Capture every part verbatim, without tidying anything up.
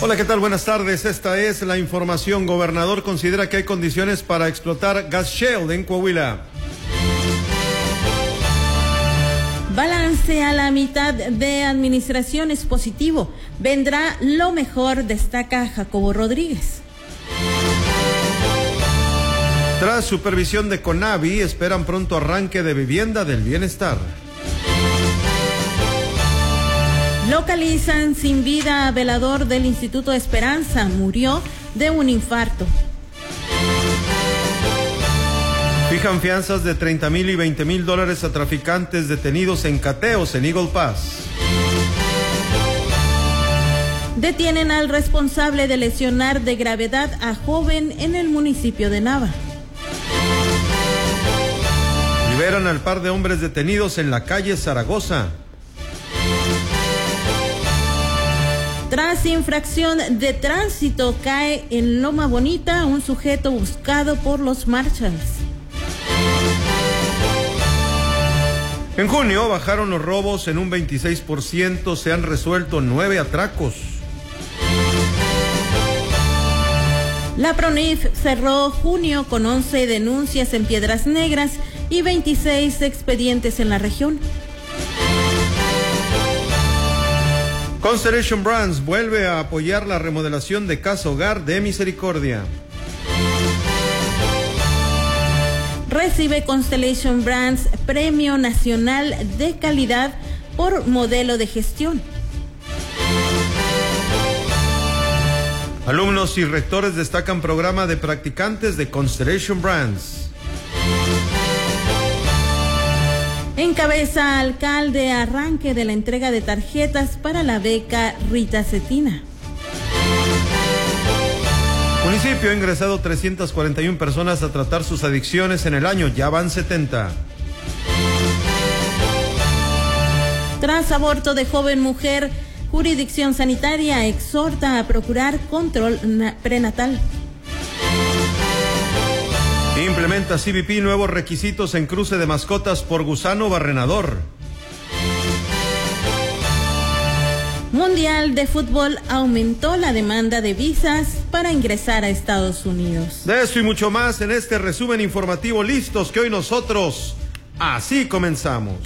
Hola, ¿qué tal? Buenas tardes. Esta es la información. Gobernador considera que hay condiciones para explotar gas shale en Coahuila. Balance a la mitad de administración es positivo. Vendrá lo mejor, destaca Jacobo Rodríguez. Tras supervisión de CONAVI, esperan pronto arranque de vivienda del bienestar. Localizan sin vida a velador del Instituto Esperanza. Murió de un infarto. Fijan fianzas de treinta mil y veinte mil dólares a traficantes detenidos en cateos en Eagle Pass. Detienen al responsable de lesionar de gravedad a joven en el municipio de Nava. Liberan al par de hombres detenidos en la calle Zaragoza. Tras infracción de tránsito, cae en Loma Bonita un sujeto buscado por los Marshalls. En junio bajaron los robos en un veintiséis por ciento, se han resuelto nueve atracos. La PRONIF cerró junio con once denuncias en Piedras Negras y veintiséis expedientes en la región. Constellation Brands vuelve a apoyar la remodelación de Casa Hogar de Misericordia. Recibe Constellation Brands Premio Nacional de Calidad por modelo de gestión. Alumnos y rectores destacan programa de practicantes de Constellation Brands. Encabeza alcalde arranque de la entrega de tarjetas para la beca Rita Cetina. Municipio ha ingresado trescientas cuarenta y una personas a tratar sus adicciones en el año, ya van setenta. Tras aborto de joven mujer, jurisdicción sanitaria exhorta a procurar control prenatal. Implementa C B P nuevos requisitos en cruce de mascotas por gusano barrenador. Mundial de Fútbol aumentó la demanda de visas para ingresar a Estados Unidos. De eso y mucho más en este resumen informativo. Listos que hoy nosotros así comenzamos.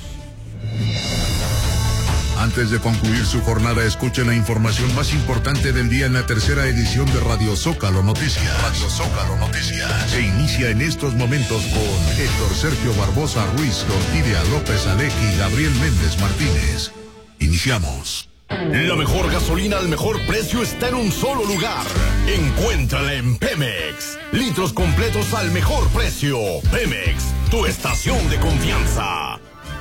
Antes de concluir su jornada, escuchen la información más importante del día en la tercera edición de Radio Zócalo Noticias. Radio Zócalo Noticias. Se inicia en estos momentos con Héctor Sergio Barbosa Ruiz, Orquídea López Alec y Gabriel Méndez Martínez. Iniciamos. La mejor gasolina al mejor precio está en un solo lugar. Encuéntrala en Pemex. Litros completos al mejor precio. Pemex, tu estación de confianza.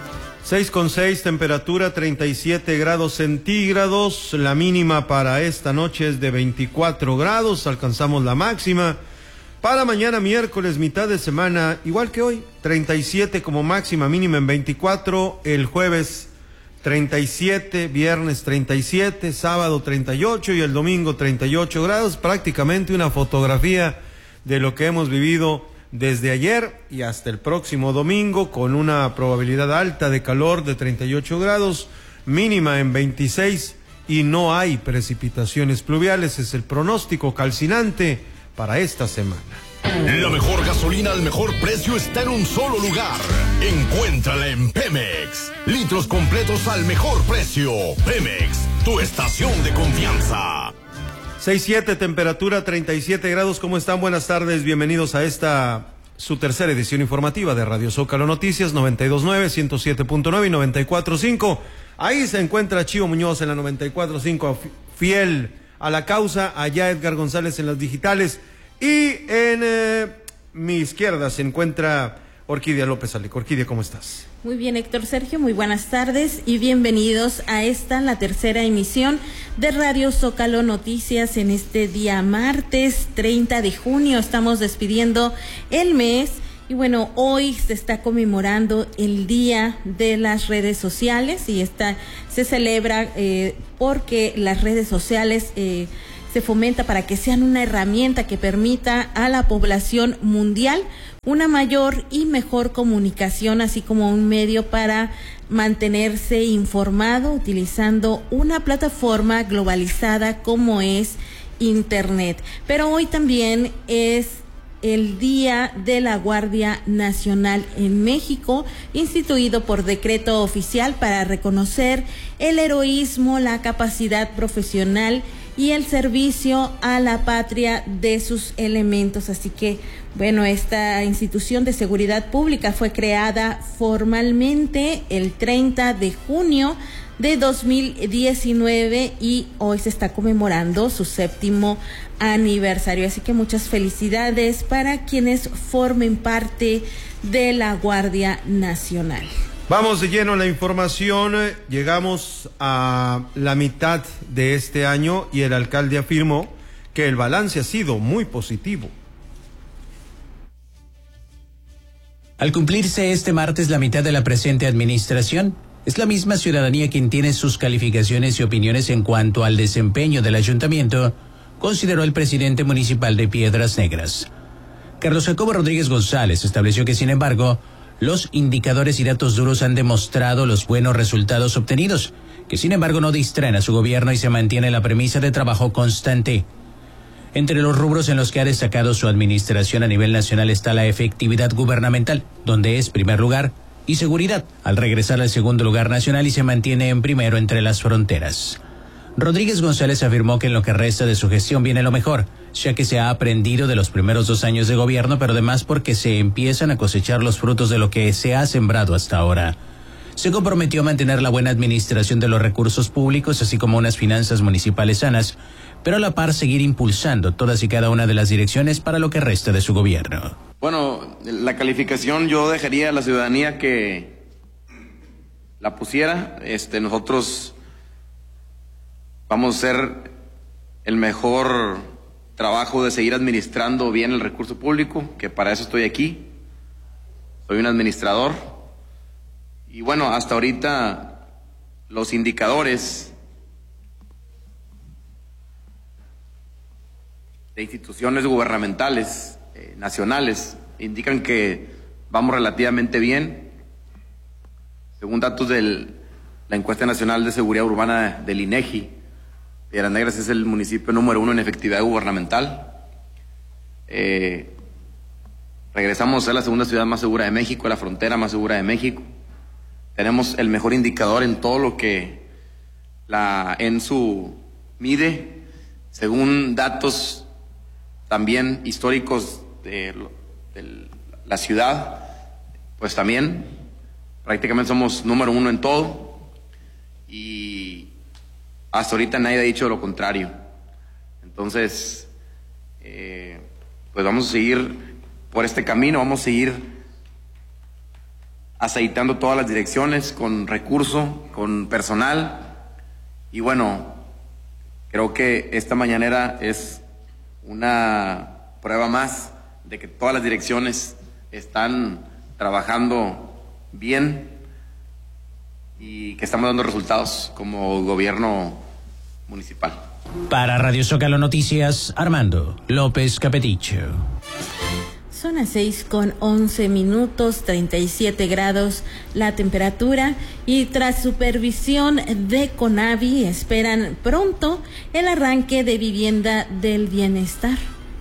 seis con seis, temperatura treinta y siete grados centígrados. La mínima para esta noche es de veinticuatro grados. Alcanzamos la máxima. Para mañana miércoles, mitad de semana, igual que hoy, treinta y siete como máxima, mínima en veinticuatro. El jueves treinta y siete, viernes treinta y siete, sábado treinta y ocho y el domingo treinta y ocho grados. Prácticamente una fotografía de lo que hemos vivido desde ayer y hasta el próximo domingo, con una probabilidad alta de calor de treinta y ocho grados, mínima en veintiséis y no hay precipitaciones pluviales. Es el pronóstico calcinante para esta semana. La mejor gasolina al mejor precio está en un solo lugar. Encuéntrala en Pemex. Litros completos al mejor precio. Pemex, tu estación de confianza. seis siete, temperatura treinta y siete grados. ¿Cómo están? Buenas tardes. Bienvenidos a esta, su tercera edición informativa de Radio Zócalo Noticias, noventa y dos punto nueve, ciento siete punto nueve y noventa y cuatro punto cinco. Ahí se encuentra Chío Muñoz en la noventa y cuatro punto cinco, fiel a la causa. Allá Edgar González en las digitales. Y en eh, mi izquierda se encuentra Orquídea López Alec. Orquídea, ¿cómo estás? Muy bien, Héctor Sergio, muy buenas tardes y bienvenidos a esta, la tercera emisión de Radio Zócalo Noticias en este día martes treinta de junio. Estamos despidiendo el mes y bueno, hoy se está conmemorando el Día de las Redes Sociales y esta se celebra eh, porque las redes sociales eh, se fomenta para que sean una herramienta que permita a la población mundial una mayor y mejor comunicación, así como un medio para mantenerse informado utilizando una plataforma globalizada como es internet. Pero hoy también es el Día de la Guardia Nacional en México, instituido por decreto oficial para reconocer el heroísmo, la capacidad profesional y el servicio a la patria de sus elementos. Así que, bueno, esta institución de seguridad pública fue creada formalmente el treinta de junio de dos mil diecinueve y hoy se está conmemorando su séptimo aniversario. Así que muchas felicidades para quienes formen parte de la Guardia Nacional. Vamos de lleno a la información. Llegamos a la mitad de este año y el alcalde afirmó que el balance ha sido muy positivo. Al cumplirse este martes la mitad de la presente administración, es la misma ciudadanía quien tiene sus calificaciones y opiniones en cuanto al desempeño del ayuntamiento, consideró el presidente municipal de Piedras Negras. Carlos Jacobo Rodríguez González estableció que, sin embargo, los indicadores y datos duros han demostrado los buenos resultados obtenidos, que sin embargo no distraen a su gobierno y se mantiene la premisa de trabajo constante. Entre los rubros en los que ha destacado su administración a nivel nacional está la efectividad gubernamental, donde es primer lugar, y seguridad, al regresar al segundo lugar nacional y se mantiene en primero entre las fronteras. Rodríguez González afirmó que en lo que resta de su gestión viene lo mejor, ya que se ha aprendido de los primeros dos años de gobierno, pero además porque se empiezan a cosechar los frutos de lo que se ha sembrado hasta ahora. Se comprometió a mantener la buena administración de los recursos públicos, así como unas finanzas municipales sanas, pero a la par seguir impulsando todas y cada una de las direcciones para lo que resta de su gobierno. Bueno, la calificación yo dejaría a la ciudadanía que la pusiera. Este, nosotros vamos a hacer el mejor trabajo de seguir administrando bien el recurso público, que para eso estoy aquí. Soy un administrador. Y bueno, hasta ahorita los indicadores de instituciones gubernamentales eh, nacionales indican que vamos relativamente bien. Según datos de la encuesta nacional de seguridad urbana del INEGI, Piedras Negras es el municipio número uno en efectividad gubernamental. Eh, regresamos a ser la segunda ciudad más segura de México, la frontera más segura de México. Tenemos el mejor indicador en todo lo que la ENSU mide, según datos también históricos de, de la ciudad, pues también prácticamente somos número uno en todo y hasta ahorita nadie ha dicho lo contrario. Entonces, eh, pues vamos a seguir por este camino, vamos a seguir aceitando todas las direcciones con recurso, con personal y bueno, creo que esta mañanera es una prueba más de que todas las direcciones están trabajando bien y que estamos dando resultados como gobierno municipal. Para Radio Zócalo Noticias, Armando López Capeticho. Son las seis con once minutos, treinta y siete grados la temperatura y tras supervisión de CONAVI esperan pronto el arranque de Vivienda del Bienestar.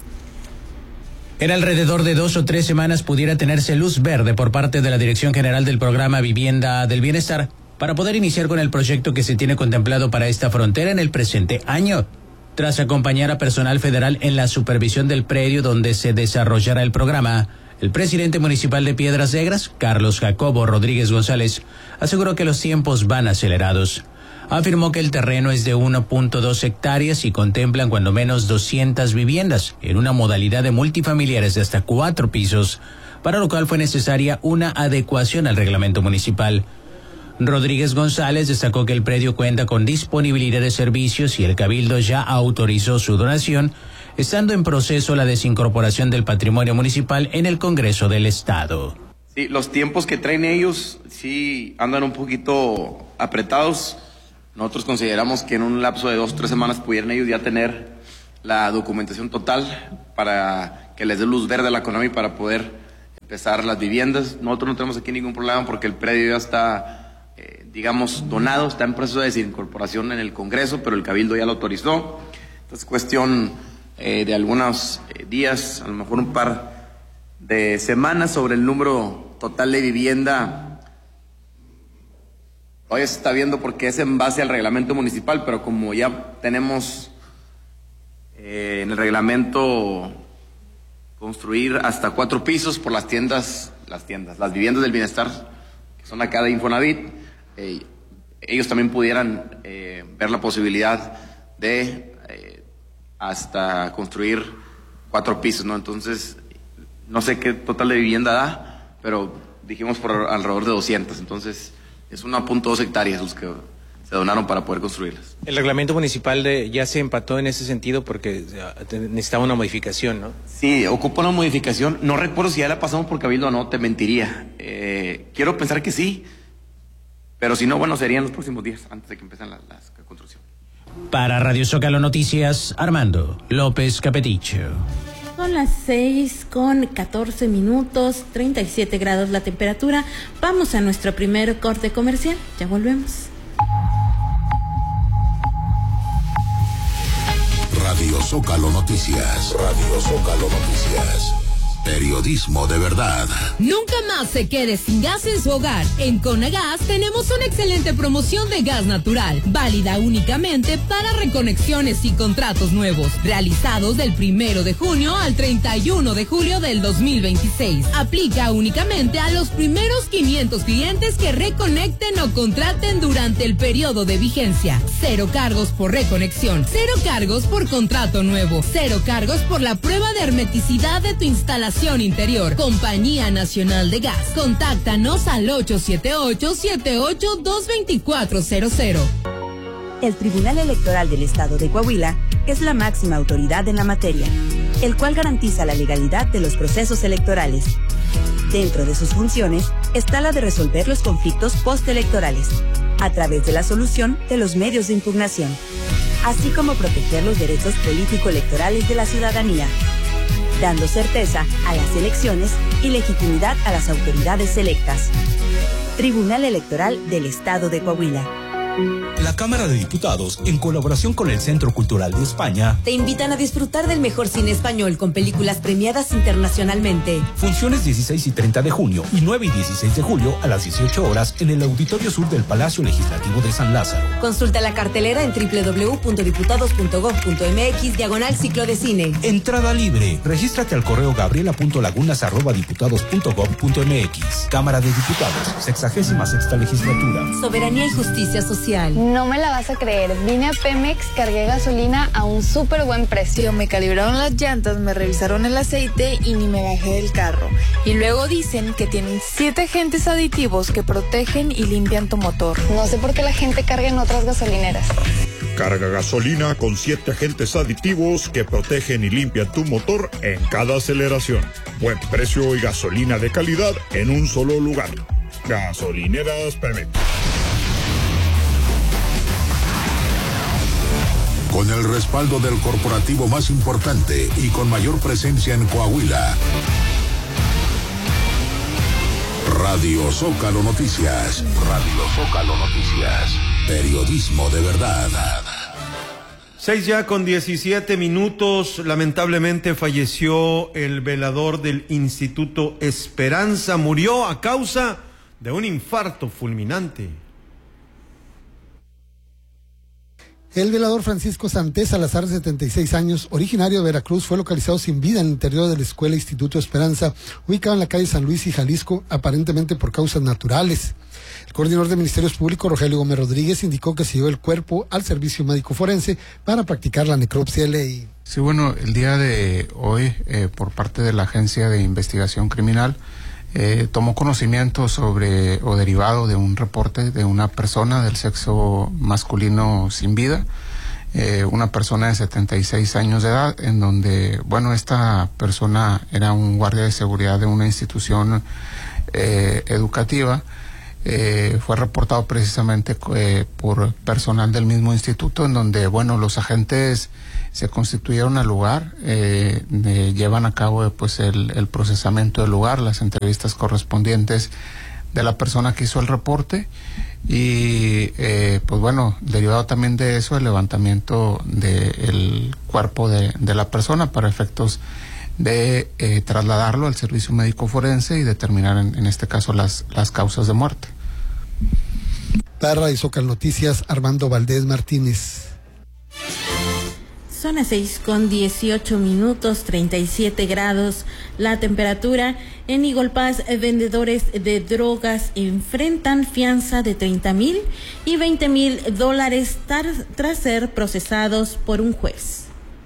En alrededor de dos o tres semanas pudiera tenerse luz verde por parte de la Dirección General del Programa Vivienda del Bienestar para poder iniciar con el proyecto que se tiene contemplado para esta frontera en el presente año. Tras acompañar a personal federal en la supervisión del predio donde se desarrollará el programa, el presidente municipal de Piedras Negras, Carlos Jacobo Rodríguez González, aseguró que los tiempos van acelerados. Afirmó que el terreno es de uno punto dos hectáreas y contemplan cuando menos doscientas viviendas en una modalidad de multifamiliares de hasta cuatro pisos, para lo cual fue necesaria una adecuación al reglamento municipal. Rodríguez González destacó que el predio cuenta con disponibilidad de servicios y el Cabildo ya autorizó su donación, estando en proceso la desincorporación del patrimonio municipal en el Congreso del Estado. Sí, los tiempos que traen ellos sí andan un poquito apretados. Nosotros consideramos que en un lapso de dos o tres semanas pudieran ellos ya tener la documentación total para que les dé luz verde a la CONAVI para poder empezar las viviendas. Nosotros no tenemos aquí ningún problema porque el predio ya está digamos, donado, está en proceso de desincorporación en el Congreso, pero el Cabildo ya lo autorizó. Es cuestión eh, de algunos eh, días, a lo mejor un par de semanas, sobre el número total de vivienda. Hoy se está viendo porque es en base al reglamento municipal, pero como ya tenemos eh, en el reglamento construir hasta cuatro pisos por las tiendas, las tiendas, las viviendas del bienestar, que son acá de Infonavit, eh, ellos también pudieran eh, ver la posibilidad de eh, hasta construir cuatro pisos, ¿no? Entonces, no sé qué total de vivienda da, pero dijimos por alrededor de doscientas, entonces es una punto dos hectáreas los que se donaron para poder construirlas. El reglamento municipal de, ya se empató en ese sentido porque necesitaba una modificación, ¿no? Sí, ocupa una modificación. No recuerdo si ya la pasamos por Cabildo o no, te mentiría. Eh, quiero pensar que sí, pero si no, bueno, serían los próximos días, antes de que empiecen las, las construcciones. Para Radio Zócalo Noticias, Armando López Capeticho. Son las seis con catorce minutos, treinta y siete grados la temperatura. Vamos a nuestro primer corte comercial, ya volvemos. Radio Zócalo Noticias. Radio Zócalo Noticias. Periodismo de verdad. Nunca más se quede sin gas en su hogar. En Conagas tenemos una excelente promoción de gas natural, válida únicamente para reconexiones y contratos nuevos, realizados del primero de junio al treinta y uno de julio del dos mil veintiséis. Aplica únicamente a los primeros quinientos clientes que reconecten o contraten durante el periodo de vigencia. Cero cargos por reconexión, cero cargos por contrato nuevo, cero cargos por la prueba de hermeticidad de tu instalación interior. Compañía Nacional de Gas. Contáctanos al ocho siete ocho, siete ocho dos, dos cuatro cero cero. El Tribunal Electoral del Estado de Coahuila es la máxima autoridad en la materia, el cual garantiza la legalidad de los procesos electorales. Dentro de sus funciones está la de resolver los conflictos postelectorales a través de la solución de los medios de impugnación, así como proteger los derechos político-electorales de la ciudadanía, dando certeza a las elecciones y legitimidad a las autoridades electas. Tribunal Electoral del Estado de Coahuila. La Cámara de Diputados, en colaboración con el Centro Cultural de España, te invitan a disfrutar del mejor cine español con películas premiadas internacionalmente. Funciones dieciséis y treinta de junio y nueve y dieciséis de julio a las dieciocho horas en el Auditorio Sur del Palacio Legislativo de San Lázaro. Consulta la cartelera en doble u doble u doble u punto diputados punto gob punto eme equis diagonal ciclo de cine. Entrada libre. Regístrate al correo gabriela punto lagunas arroba diputados punto gob punto eme equis. Cámara de Diputados, sexagésima sexta legislatura. Soberanía y justicia social. No me la vas a creer, vine a Pemex, cargué gasolina a un súper buen precio. Me calibraron las llantas, me revisaron el aceite y ni me bajé del carro. Y luego dicen que tienen siete agentes aditivos que protegen y limpian tu motor. No sé por qué la gente carga en otras gasolineras. Carga gasolina con siete agentes aditivos que protegen y limpian tu motor en cada aceleración. Buen precio y gasolina de calidad en un solo lugar. Gasolineras Pemex. Con el respaldo del corporativo más importante y con mayor presencia en Coahuila. Radio Zócalo Noticias. Radio Zócalo Noticias. Periodismo de verdad. Seis ya con diecisiete minutos. Lamentablemente falleció el velador del Instituto Esperanza. Murió a causa de un infarto fulminante. El velador Francisco Santés Salazar, de setenta y seis años, originario de Veracruz, fue localizado sin vida en el interior de la escuela Instituto Esperanza, ubicado en la calle San Luis y Jalisco, aparentemente por causas naturales. El coordinador de Ministerios Públicos, Rogelio Gómez Rodríguez, indicó que se llevó el cuerpo al servicio médico forense para practicar la necropsia de ley. Sí, bueno, el día de hoy, eh, por parte de la Agencia de Investigación Criminal, Eh, tomó conocimiento sobre o derivado de un reporte de una persona del sexo masculino sin vida, eh, una persona de setenta y seis años de edad, en donde, bueno, esta persona era un guardia de seguridad de una institución eh, educativa. Eh, fue reportado precisamente eh, por personal del mismo instituto, en donde, bueno, los agentes se constituyeron al lugar, eh, de, llevan a cabo pues el, el procesamiento del lugar, las entrevistas correspondientes de la persona que hizo el reporte y eh, pues bueno, derivado también de eso el levantamiento del cuerpo de, de la persona para efectos de eh, trasladarlo al servicio médico forense y determinar en, en este caso las, las causas de muerte. Para Isocal Noticias, Armando Valdés Martínez. Son las seis con dieciocho minutos, treinta y siete grados la temperatura. En Igolpaz, vendedores de drogas enfrentan fianza de treinta mil y veinte mil dólares tar- tras ser procesados por un juez.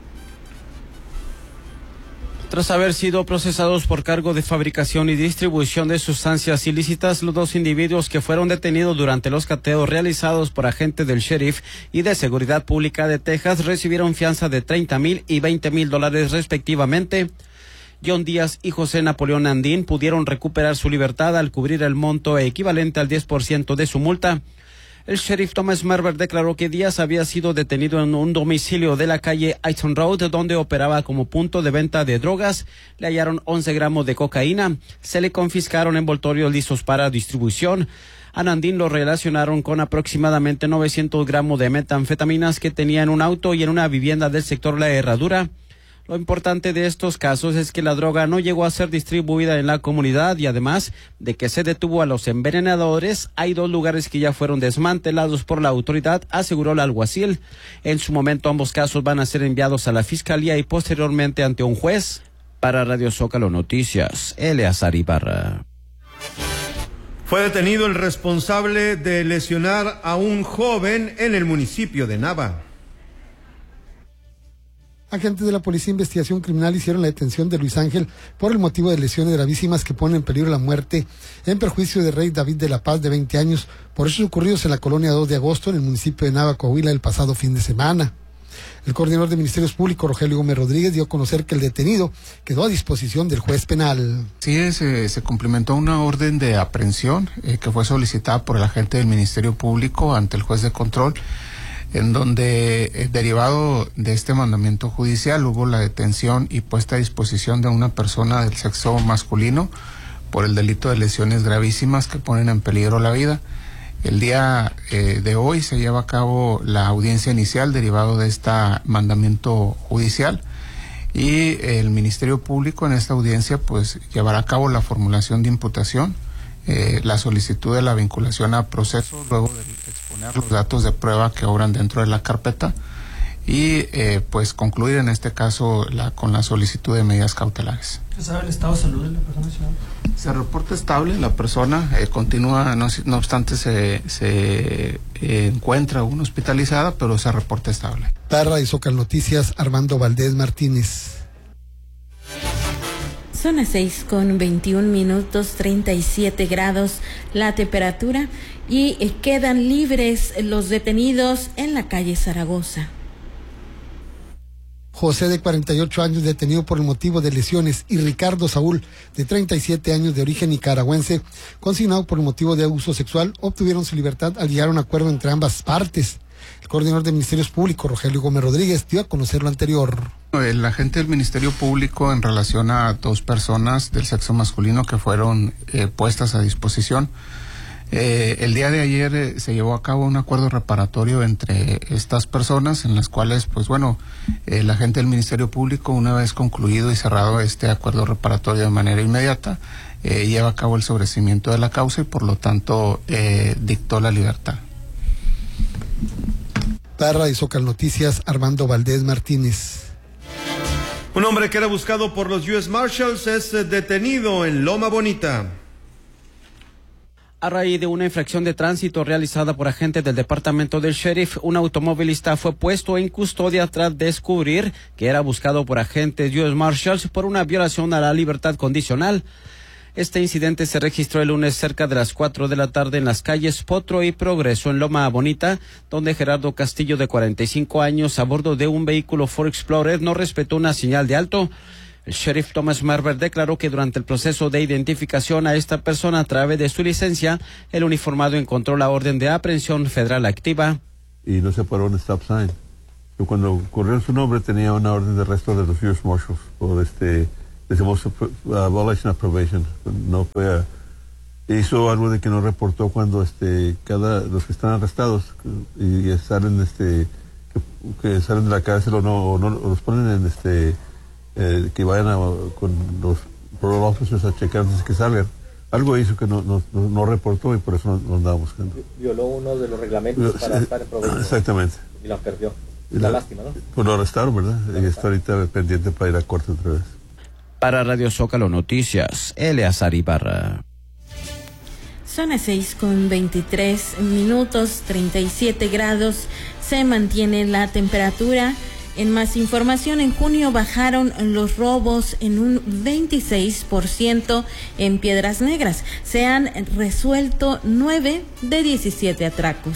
Tras haber sido procesados por cargo de fabricación y distribución de sustancias ilícitas, los dos individuos que fueron detenidos durante los cateos realizados por agentes del sheriff y de Seguridad Pública de Texas recibieron fianza de treinta mil y veinte mil dólares respectivamente. John Díaz y José Napoleón Andín pudieron recuperar su libertad al cubrir el monto equivalente al diez por ciento de su multa. El sheriff Thomas Merber declaró que Díaz había sido detenido en un domicilio de la calle Aiton Road, donde operaba como punto de venta de drogas. Le hallaron once gramos de cocaína. Se le confiscaron envoltorios listos para distribución. A Nandín lo relacionaron con aproximadamente novecientos gramos de metanfetaminas que tenía en un auto y en una vivienda del sector La Herradura. Lo importante de estos casos es que la droga no llegó a ser distribuida en la comunidad y además de que se detuvo a los envenenadores, hay dos lugares que ya fueron desmantelados por la autoridad, aseguró el alguacil. En su momento ambos casos van a ser enviados a la fiscalía y posteriormente ante un juez. Para Radio Zócalo Noticias, Eleazar Ibarra. Fue detenido el responsable de lesionar a un joven en el municipio de Nava. Agentes de la Policía de Investigación Criminal hicieron la detención de Luis Ángel por el motivo de lesiones gravísimas que ponen en peligro la muerte en perjuicio de Rey David de la Paz, de veinte años, por hechos ocurridos en la colonia dos de agosto, en el municipio de Nava, Coahuila, el pasado fin de semana. El coordinador de Ministerios Públicos, Rogelio Gómez Rodríguez, dio a conocer que el detenido quedó a disposición del juez penal. Sí, se, se cumplimentó una orden de aprehensión eh, que fue solicitada por el agente del Ministerio Público ante el juez de control, en donde, eh, derivado de este mandamiento judicial, hubo la detención y puesta a disposición de una persona del sexo masculino por el delito de lesiones gravísimas que ponen en peligro la vida. El día eh, de hoy se lleva a cabo la audiencia inicial derivado de este mandamiento judicial y el Ministerio Público en esta audiencia pues llevará a cabo la formulación de imputación, eh, la solicitud de la vinculación a proceso, luego de exponer los datos de prueba que obran dentro de la carpeta y eh, pues concluir en este caso la, con la solicitud de medidas cautelares. ¿Se sabe el estado de salud de la persona, señor? Se reporta estable, la persona eh, continúa, no, no obstante se, se eh, encuentra aún hospitalizada, pero se reporta estable. Para Isocal Noticias, Armando Valdés Martínez. Son las seis con veintiún minutos, treinta y siete grados la temperatura y quedan libres los detenidos en la calle Zaragoza. José, de cuarenta y ocho años, detenido por el motivo de lesiones, y Ricardo Saúl, de treinta y siete años, de origen nicaragüense, consignado por el motivo de abuso sexual, obtuvieron su libertad al llegar a un acuerdo entre ambas partes. El coordinador de Ministerios Públicos, Rogelio Gómez Rodríguez, dio a conocer lo anterior. El agente del Ministerio Público, en relación a dos personas del sexo masculino que fueron eh, puestas a disposición, Eh, el día de ayer eh, se llevó a cabo un acuerdo reparatorio entre estas personas en las cuales, pues bueno, el agente del Ministerio Público, una vez concluido y cerrado este acuerdo reparatorio de manera inmediata, eh, lleva a cabo el sobreseimiento de la causa y por lo tanto eh, dictó la libertad. Para Isocal Noticias, Armando Valdés Martínez. Un hombre que era buscado por los U S Marshals es detenido en Loma Bonita. A raíz de una infracción de tránsito realizada por agentes del departamento del sheriff, un automovilista fue puesto en custodia tras descubrir que era buscado por agentes U S Marshals por una violación a la libertad condicional. Este incidente se registró el lunes cerca de las cuatro de la tarde en las calles Potro y Progreso en Loma Bonita, donde Gerardo Castillo, de cuarenta y cinco años, a bordo de un vehículo Ford Explorer, no respetó una señal de alto. El sheriff Thomas Merber declaró que durante el proceso de identificación a esta persona a través de su licencia, el uniformado encontró la orden de aprehensión federal activa. Y no se paró en stop sign. Yo cuando corrió su nombre tenía una orden de arresto de los U S Marshals por este, decimos, uh, violation of probation. No fue a, hizo algo de que no reportó cuando este cada los que están arrestados y, y salen este que, que salen de la cárcel o no o no o los ponen en este eh, que vayan a, con los parole officers a checar antes de que salgan. Algo hizo que no, no, no, no reportó y por eso no, no andaba buscando. Violó uno de los reglamentos para sí, estar en provecho. Exactamente. Y lo perdió. La, la lástima, ¿no? Pues lo arrestaron, ¿verdad? Y está ahorita pendiente para ir a corte otra vez. Para Radio Zócalo Noticias, Eleazar Ibarra. Son las seis con veintitrés minutos, treinta y siete grados, se mantiene la temperatura. En más información, en junio bajaron los robos en un veintiséis por ciento en Piedras Negras. Se han resuelto nueve de diecisiete atracos.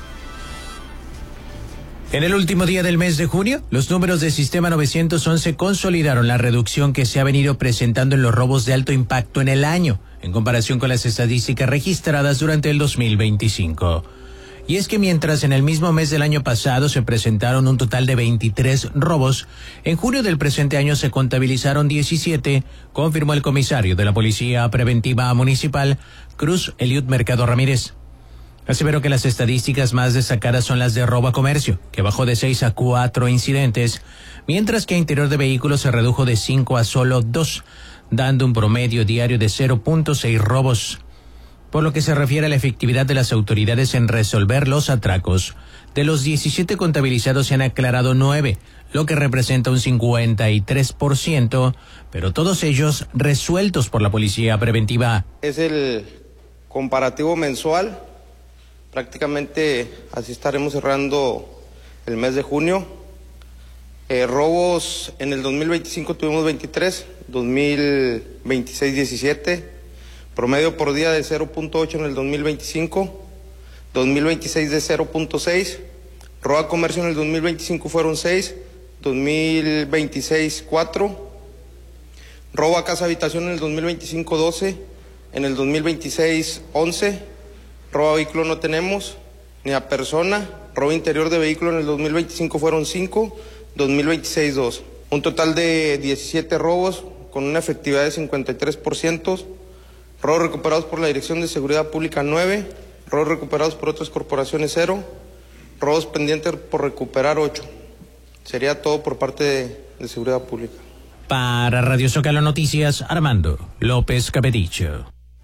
En el último día del mes de junio, los números del Sistema novecientos once consolidaron la reducción que se ha venido presentando en los robos de alto impacto en el año, en comparación con las estadísticas registradas durante el dos mil veinticinco. Y es que mientras en el mismo mes del año pasado se presentaron un total de veintitrés robos, en junio del presente año se contabilizaron diecisiete, confirmó el comisario de la Policía Preventiva Municipal, Cruz Eliud Mercado Ramírez. Aseveró que las estadísticas más destacadas son las de robo a comercio, que bajó de seis a cuatro incidentes, mientras que a interior de vehículos se redujo de cinco a solo dos, dando un promedio diario de cero punto seis robos. Por lo que se refiere a la efectividad de las autoridades en resolver los atracos, de los diecisiete contabilizados se han aclarado nueve, lo que representa un cincuenta y tres por ciento, pero todos ellos resueltos por la Policía Preventiva. Es el comparativo mensual, prácticamente así estaremos cerrando el mes de junio. Eh, robos en el dos mil veinticinco tuvimos veintitrés, dos mil veintiséis diecisiete, promedio por día de cero punto ocho en el dos mil veinticinco, dos mil veintiséis de cero punto seis, robo a comercio en el dos mil veinticinco fueron seis, dos mil veintiséis cuatro, robo a casa habitación en el dos mil veinticinco doce, en el dos mil veintiséis once, robo a vehículo no tenemos, ni a persona, robo interior de vehículo en el dos mil veinticinco fueron cinco, dos mil veintiséis dos, un total de diecisiete robos con una efectividad de cincuenta y tres por ciento, robos recuperados por la Dirección de Seguridad Pública nueve, robos recuperados por otras corporaciones cero, robos pendientes por recuperar ocho. Sería todo por parte de, de Seguridad Pública. Para Radio Zócalo Noticias, Armando López Capedicho.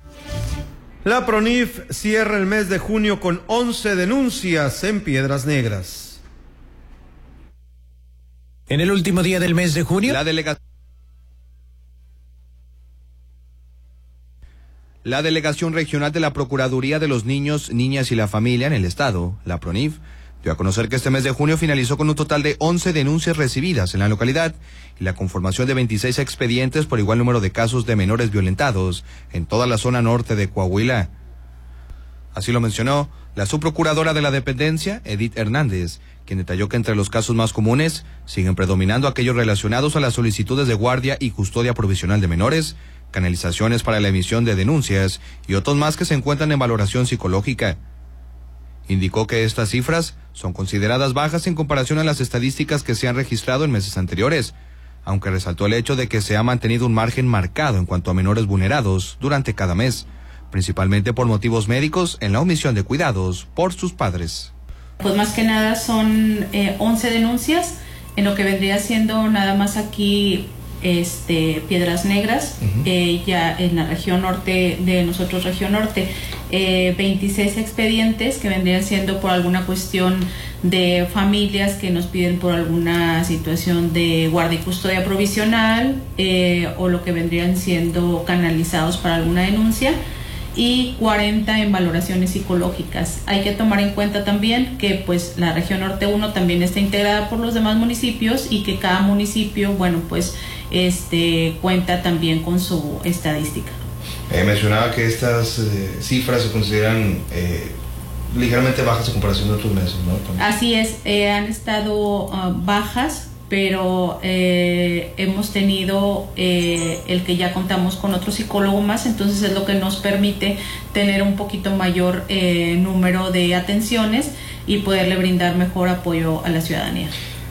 La PRONIF cierra el mes de junio con once denuncias en Piedras Negras. En el último día del mes de junio, la delegación La Delegación Regional de la Procuraduría de los Niños, Niñas y la Familia en el Estado, la PRONIF, dio a conocer que este mes de junio finalizó con un total de once denuncias recibidas en la localidad y la conformación de veintiséis expedientes por igual número de casos de menores violentados en toda la zona norte de Coahuila. Así lo mencionó la subprocuradora de la dependencia, Edith Hernández, quien detalló que entre los casos más comunes siguen predominando aquellos relacionados a las solicitudes de guardia y custodia provisional de menores, canalizaciones para la emisión de denuncias y otros más que se encuentran en valoración psicológica. Indicó que estas cifras son consideradas bajas en comparación a las estadísticas que se han registrado en meses anteriores, aunque resaltó el hecho de que se ha mantenido un margen marcado en cuanto a menores vulnerados durante cada mes, principalmente por motivos médicos en la omisión de cuidados por sus padres. Pues más que nada son eh, once denuncias, en lo que vendría siendo nada más aquí este Piedras Negras, uh-huh. eh, ya en la región norte de nosotros, región norte, eh, veintiséis expedientes que vendrían siendo por alguna cuestión de familias que nos piden por alguna situación de guardia y custodia provisional, eh, o lo que vendrían siendo canalizados para alguna denuncia, y cuarenta en valoraciones psicológicas. Hay que tomar en cuenta también que pues la región norte uno también está integrada por los demás municipios y que cada municipio, bueno, pues este cuenta también con su estadística. Eh, mencionaba que estas eh, cifras se consideran eh, ligeramente bajas en comparación de otros meses, ¿no? También. Así es, eh, han estado uh, bajas, pero eh, hemos tenido eh, el que ya contamos con otro psicólogo más, entonces es lo que nos permite tener un poquito mayor eh, número de atenciones y poderle brindar mejor apoyo a la ciudadanía.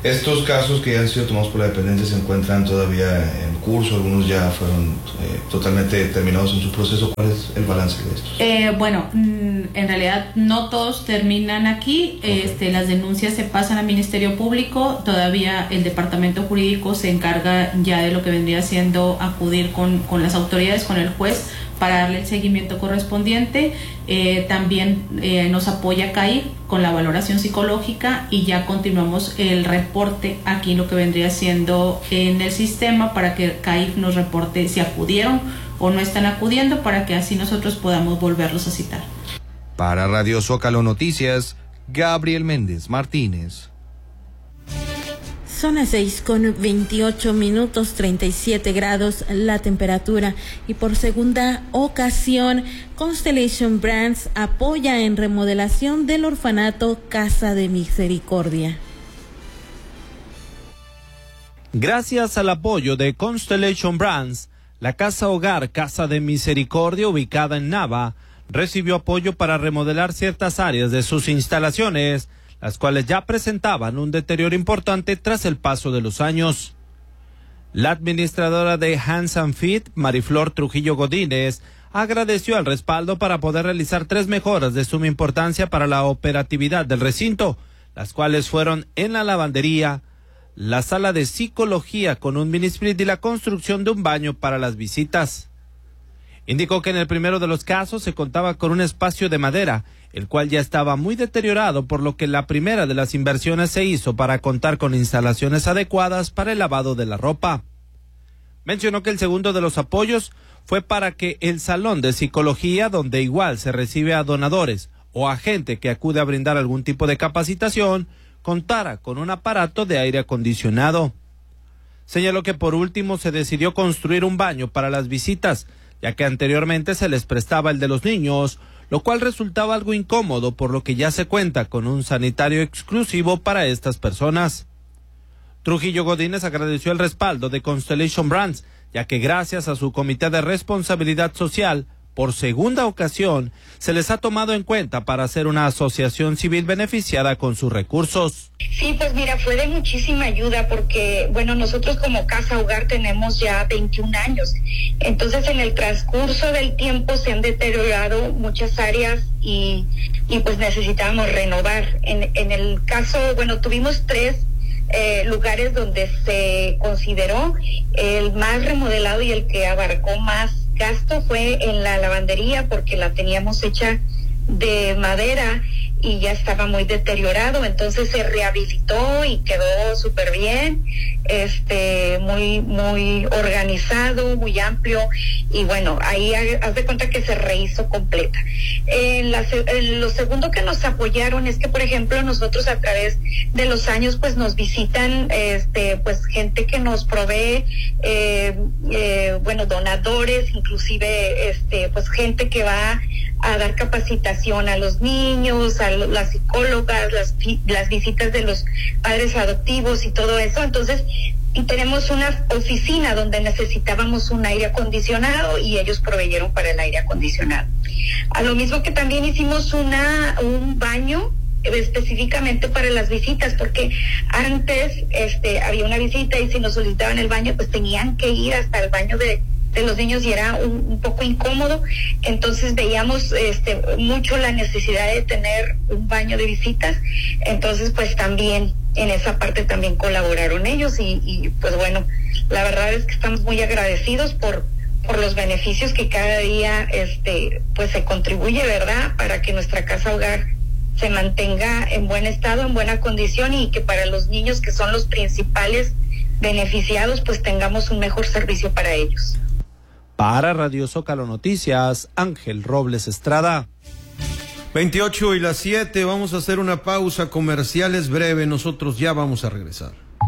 Estos casos que ya han sido tomados por la dependencia se encuentran todavía en curso, algunos ya fueron eh, totalmente terminados en su proceso. ¿Cuál es el balance de estos? Eh, bueno, en realidad no todos terminan aquí, okay. este, las denuncias se pasan al Ministerio Público, todavía el Departamento Jurídico se encarga ya de lo que vendría siendo acudir con, con las autoridades, con el juez, para darle el seguimiento correspondiente. Eh, también eh, nos apoya C A I F con la valoración psicológica y ya continuamos el reporte aquí, lo que vendría siendo en el sistema, para que C A I F nos reporte si acudieron o no están acudiendo, para que así nosotros podamos volverlos a citar. Para Radio Zócalo Noticias, Gabriel Méndez Martínez. Son las seis con veintiocho minutos, treinta y siete grados la temperatura, y por segunda ocasión Constellation Brands apoya en remodelación del orfanato Casa de Misericordia. Gracias al apoyo de Constellation Brands, la Casa Hogar Casa de Misericordia, ubicada en Nava, recibió apoyo para remodelar ciertas áreas de sus instalaciones, las cuales ya presentaban un deterioro importante tras el paso de los años. La administradora de Hands and Feet, Mariflor Trujillo Godínez, agradeció el respaldo para poder realizar tres mejoras de suma importancia para la operatividad del recinto, las cuales fueron en la lavandería, la sala de psicología con un mini split y la construcción de un baño para las visitas. Indicó que en el primero de los casos se contaba con un espacio de madera, el cual ya estaba muy deteriorado, por lo que la primera de las inversiones se hizo para contar con instalaciones adecuadas para el lavado de la ropa. Mencionó que el segundo de los apoyos fue para que el salón de psicología, donde igual se recibe a donadores o a gente que acude a brindar algún tipo de capacitación, contara con un aparato de aire acondicionado. Señaló que por último se decidió construir un baño para las visitas, ya que anteriormente se les prestaba el de los niños, lo cual resultaba algo incómodo, por lo que ya se cuenta con un sanitario exclusivo para estas personas. Trujillo Godínez agradeció el respaldo de Constellation Brands, ya que gracias a su Comité de Responsabilidad Social, por segunda ocasión, se les ha tomado en cuenta para hacer una asociación civil beneficiada con sus recursos. Sí, pues mira, fue de muchísima ayuda porque, bueno, nosotros como Casa Hogar tenemos ya veintiún años. Entonces, en el transcurso del tiempo se han deteriorado muchas áreas y, y pues necesitábamos renovar. En, en el caso, bueno, tuvimos tres eh, lugares donde se consideró el más remodelado y el que abarcó más gasto fue en la lavandería, porque la teníamos hecha de madera y ya estaba muy deteriorado, entonces se rehabilitó y quedó súper bien, este, muy, muy organizado, muy amplio, y bueno, ahí haz de cuenta que se rehizo completa. En la, en lo segundo que nos apoyaron es que, por ejemplo, nosotros a través de los años, pues nos visitan, este, pues gente que nos provee, eh, eh, bueno, donadores, inclusive, este, pues gente que va a dar capacitación a los niños, a las psicólogas, las, las visitas de los padres adoptivos y todo eso. Entonces, y tenemos una oficina donde necesitábamos un aire acondicionado y ellos proveyeron para el aire acondicionado. A lo mismo que también hicimos una un baño específicamente para las visitas, porque antes este había una visita y si nos solicitaban el baño, pues tenían que ir hasta el baño de de los niños y era un, un poco incómodo. Entonces veíamos este mucho la necesidad de tener un baño de visitas, entonces pues también en esa parte también colaboraron ellos y, y pues bueno, la verdad es que estamos muy agradecidos por por los beneficios que cada día este pues se contribuye, ¿verdad?, para que nuestra casa hogar se mantenga en buen estado, en buena condición, y que para los niños, que son los principales beneficiados, pues tengamos un mejor servicio para ellos. Para Radio Zócalo Noticias, Ángel Robles Estrada. veintiocho y las siete, vamos a hacer una pausa comercial, es breve, nosotros ya vamos a regresar.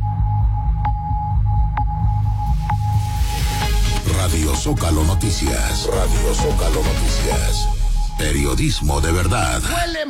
Radio Zócalo Noticias, Radio Zócalo Noticias, periodismo de verdad.